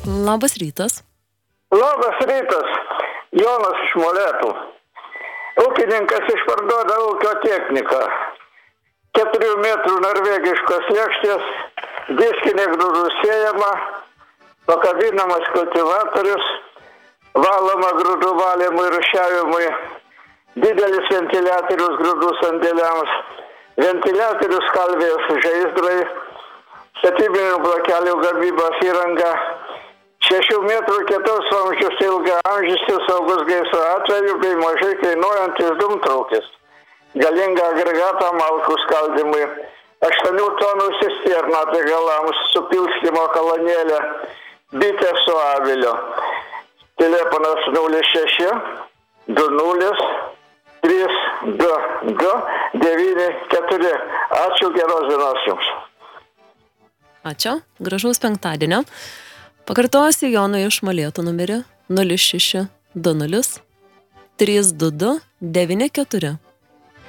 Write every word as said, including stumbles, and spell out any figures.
Labas rytas. Labas rytas, Jonas iš Molėtų. Ūkininkas išparduoda ūkio techniką. Keturių metrų norvegiškos lėkštės, diskinė grūdų siejama, pakabinamas kultivatorius, valoma grūdų valymui ir rūšiavimui, didelis ventiliatorius grūdų sandėliams, ventiliatorius kalvės žaizdrai, statybinių blokelių gamybos įranga, šešių metrų kietos vamzdžius ilgaamžis ir saugus gaisro atveju bei mažai kainuojantis dūmtraukis, galingą agregatą malkų skaldymui, aštuonių tonų cisterną degalams su pilstymo kolonėlė, bitė su aviliu. Telefonas nulis šeši du nulis trys du du devyni keturi. Ačiū, geros dienos jums. Ačiū, gražaus penktadienio. Pakartosiu Jonui iš Molėtų numerį nulis šeši du nulis trys du du devyni keturi.